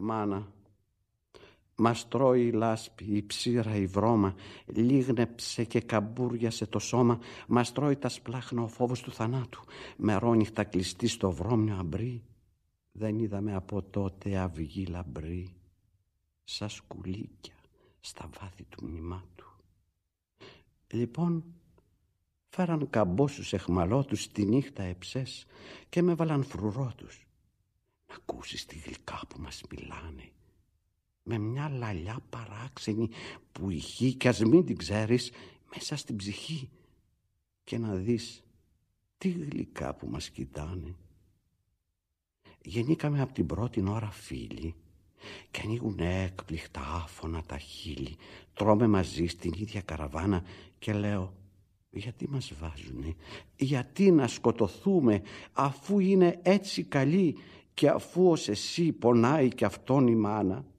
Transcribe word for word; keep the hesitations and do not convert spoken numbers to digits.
Μάνα, μας τρώει η λάσπη, η ψήρα, η βρώμα, λίγνεψε και καμπούριασε το σώμα, μας τρώει τα σπλάχνα ο φόβος του θανάτου, μερόνυχτα κλειστή στο βρώμιο αμπρί, δεν είδαμε από τότε αυγή λαμπρή, σαν σκουλίκια στα βάθη του μνημάτου. Λοιπόν, φέραν καμπόσους εχμαλώτους τη νύχτα εψές και με βάλαν φρουρότους. Να ακούσεις τη γλυκά που μας μιλάνε, με μια λαλιά παράξενη που ηχεί κι ας μην την ξέρεις μέσα στην ψυχή, και να δεις τι γλυκά που μας κοιτάνε. Γεννήκαμε από την πρώτη ώρα φίλοι και ανοίγουν έκπληκτα άφωνα τα χείλη. Τρώμε μαζί στην ίδια καραβάνα και λέω, γιατί μας βάζουνε, γιατί να σκοτωθούμε αφού είναι έτσι καλοί και αφού ως εσύ πονάει κι αυτόν η μάνα.